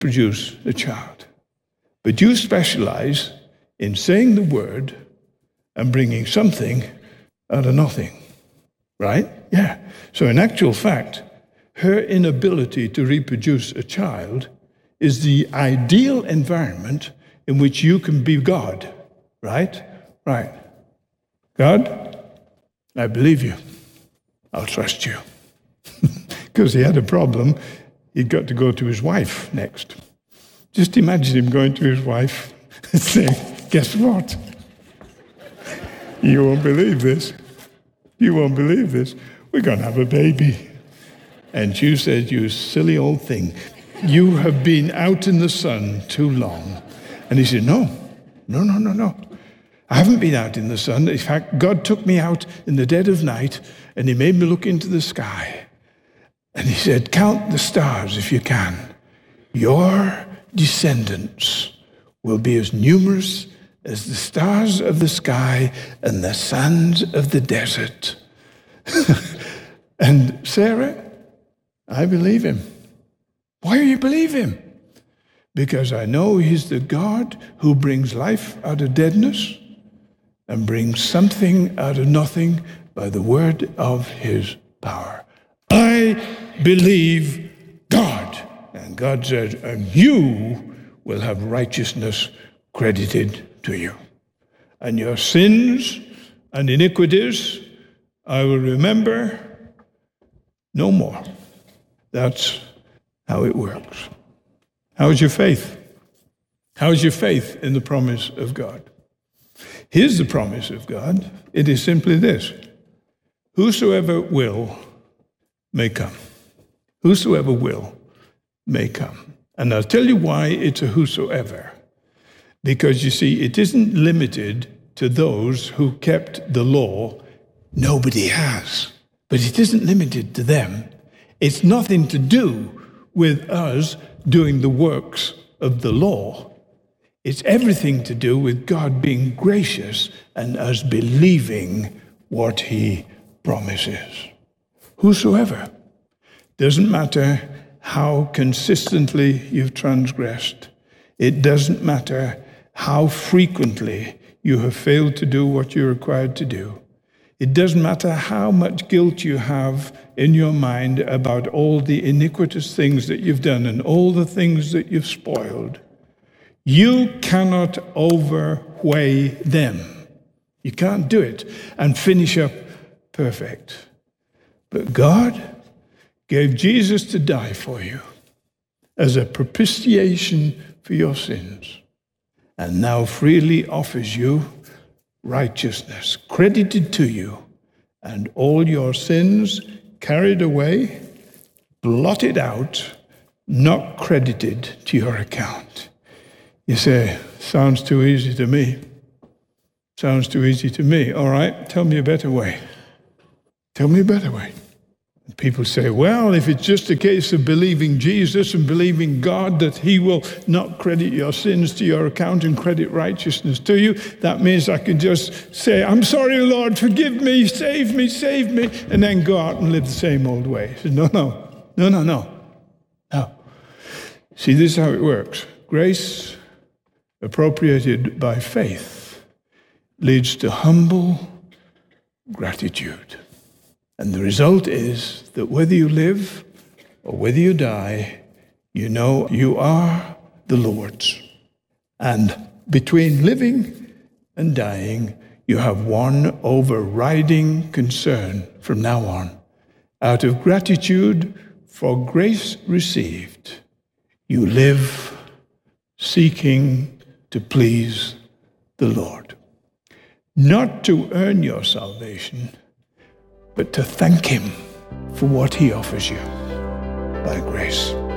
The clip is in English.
produce a child. But you specialize in saying the word and bringing something out of nothing. Right? Yeah. So in actual fact, her inability to reproduce a child is the ideal environment in which you can be God. Right? Right. God, I believe you. I'll trust you. Because he had a problem. He'd got to go to his wife next. Just imagine him going to his wife and saying, guess what? You won't believe this. You won't believe this. We're going to have a baby. And she said, you silly old thing. You have been out in the sun too long. And he said, no. I haven't been out in the sun. In fact, God took me out in the dead of night and he made me look into the sky. And he said, count the stars if you can. Your descendants will be as numerous as the stars of the sky and the sands of the desert. And Sarah, I believe him. Why do you believe him? Because I know he's the God who brings life out of deadness and brings something out of nothing by the word of his power. I believe God. And God said, and you will have righteousness credited to you. And your sins and iniquities I will remember no more. That's how it works. How is your faith? How is your faith in the promise of God? Here's the promise of God. It is simply this. Whosoever will may come. Whosoever will may come. And I'll tell you why it's a whosoever. Because you see, it isn't limited to those who kept the law. Nobody has. But it isn't limited to them. It's nothing to do with us doing the works of the law. It's everything to do with God being gracious and us believing what he promises. Whosoever. Doesn't matter how consistently you've transgressed. It doesn't matter how frequently you have failed to do what you're required to do. It doesn't matter how much guilt you have in your mind about all the iniquitous things that you've done and all the things that you've spoiled. You cannot overweigh them. You can't do it and finish up perfect. But God gave Jesus to die for you as a propitiation for your sins, and now freely offers you righteousness credited to you, and all your sins carried away, blotted out, not credited to your account. You say, sounds too easy to me. Sounds too easy to me. All right, tell me a better way. Tell me a better way. People say, well, if it's just a case of believing Jesus and believing God that he will not credit your sins to your account and credit righteousness to you, that means I can just say, I'm sorry, Lord, forgive me, save me, and then go out and live the same old way. He said, no. See, this is how it works. Grace, appropriated by faith, leads to humble gratitude. And the result is that whether you live or whether you die, you know you are the Lord's. And between living and dying, you have one overriding concern from now on. Out of gratitude for grace received, you live seeking to please the Lord. Not to earn your salvation, but to thank him for what he offers you by grace.